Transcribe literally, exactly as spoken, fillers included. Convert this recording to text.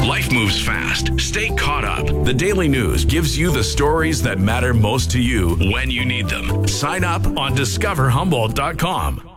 Life moves fast. Stay caught up. The Daily News gives you the stories that matter most to you when you need them. Sign up on discover humboldt dot com.